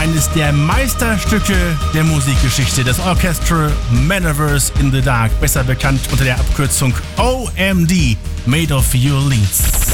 eines der Meisterstücke der Musikgeschichte, das Orchestral Manoeuvres in the Dark, besser bekannt unter der Abkürzung OMD, Made of Your Leads.